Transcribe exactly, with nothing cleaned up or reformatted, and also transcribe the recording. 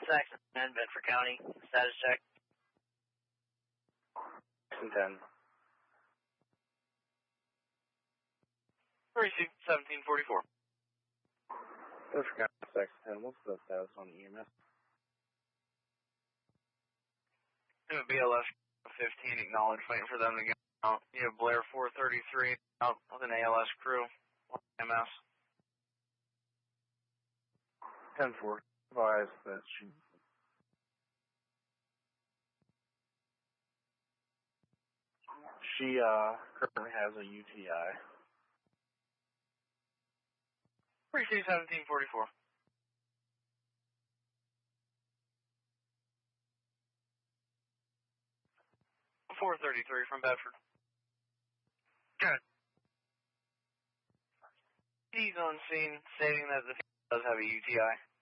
Saxon ten, Bedford County. Status check. Saxon ten. Received seventeen forty-four. Bedford County, Saxon ten. What's the status on the E M S? B L S fifteen, acknowledge, waiting for them to get out. You have Blair four thirty-three out with an A L S crew. M S. ten four. Advise that she... She, uh, currently has a U T I. Receive seventeen forty-four. four thirty-three from Bedford. Good. He's on scene stating that the does have a U T I.